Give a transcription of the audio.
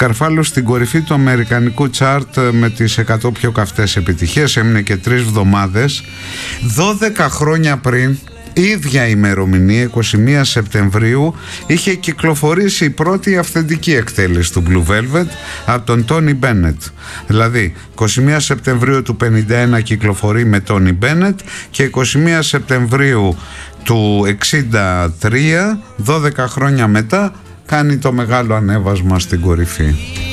Καρφάλος στην κορυφή του αμερικανικού τσάρτ με τις 100 πιο καυτές επιτυχίες, έμεινε και 3 εβδομάδες. 12 χρόνια πριν, ίδια ημερομηνία, 21 Σεπτεμβρίου, είχε κυκλοφορήσει η πρώτη αυθεντική εκτέλεση του Blue Velvet από τον Tony Bennett. Δηλαδή 21 Σεπτεμβρίου του 51 κυκλοφορεί με Tony Bennett και 21 Σεπτεμβρίου του 63, 12 χρόνια μετά, κάνει το μεγάλο ανέβασμα στην κορυφή.